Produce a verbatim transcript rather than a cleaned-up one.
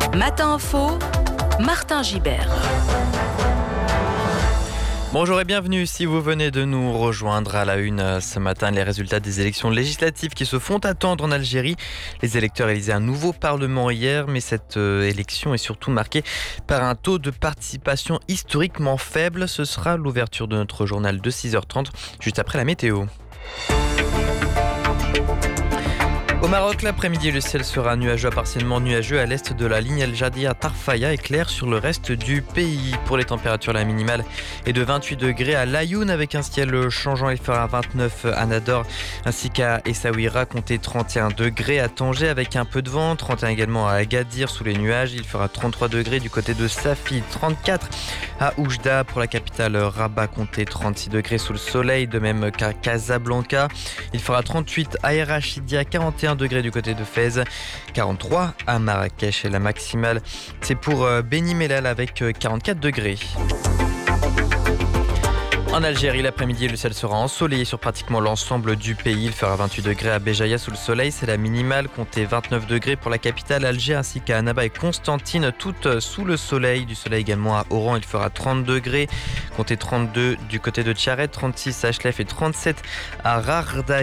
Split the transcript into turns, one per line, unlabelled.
Matin Info, Martin Gibert.
Bonjour et bienvenue si vous venez de nous rejoindre à la une ce matin. Les résultats des élections législatives qui se font attendre en Algérie. Les électeurs élisaient un nouveau parlement hier, mais cette élection est surtout marquée par un taux de participation historiquement faible. Ce sera l'ouverture de notre journal de six heures trente, juste après la météo. Au Maroc, l'après-midi, le ciel sera nuageux à partiellement nuageux à l'est de la ligne El Jadia Tarfaya et clair sur le reste du pays. Pour les températures, la minimale est de vingt-huit degrés à Laayoune avec un ciel changeant. Il fera vingt-neuf à Nador ainsi qu'à Essaouira, comptez trente et un degrés à Tanger avec un peu de vent, trente et un également à Agadir sous les nuages. Il fera trente-trois degrés du côté de Safi, trente-quatre à Oujda. Pour la capitale Rabat, comptez trente-six degrés sous le soleil, de même qu'à Casablanca. Il fera trente-huit à El Rachidia, quarante et un degrés du côté de Fès, quarante-trois à Marrakech et la maximale c'est pour Beni Mellal avec quarante-quatre degrés. En Algérie, l'après-midi, le ciel sera ensoleillé sur pratiquement l'ensemble du pays. Il fera vingt-huit degrés à Béjaïa sous le soleil, c'est la minimale. Comptez vingt-neuf degrés pour la capitale Alger ainsi qu'à Annaba et Constantine, toutes sous le soleil. Du soleil également à Oran, il fera trente degrés. Comptez trente-deux du côté de Tcharet, trente-six à Chlef et trente-sept à Rarda.